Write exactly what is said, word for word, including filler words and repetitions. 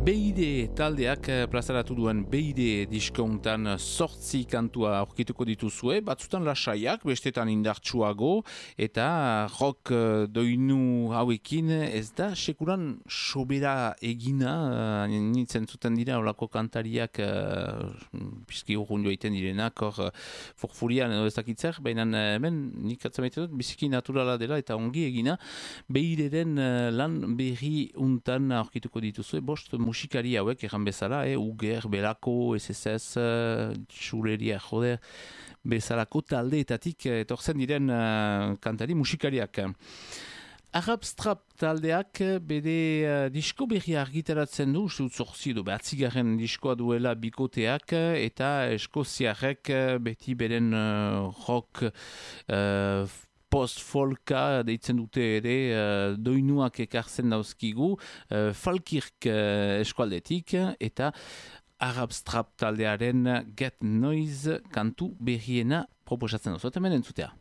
B I D taldeak plazaratu duen B I D diskountan sortzi kantua aurkituko dituzue, batzutan lasaiak, bestetan indartsuago, eta rock doinu hauekin ez da sekuran sobera egina, nintzen zuten dira olako kantariak pizki urrun joaiten direnak, hor forfurian edo ez dakitzer, baina hemen nik atzamaiten dut, biziki naturala dela eta ongi egina, B I D-den lan berri untan aurkituko dituzue, bost musikari hauek egan bezala, eh? Uger, Belako, S S S, uh, Txuleria, joder, bezalako taldeetatik etortzen diren uh, kantari musikariak. Arab Strap taldeak bede uh, disko berri argitaratzen du, uste dut zorzi edo behatzigarren diskoa duela bikoteak, eta eskoziarrek beti beren uh, rock uh, post-folka deitzen dute ere uh, doinuak ekartzen dauzkigu uh, Falkirk uh, eskualdetik eta Arab Strap taldearen Get Noise kantu berriena proposatzen dut. Hemen entzutea.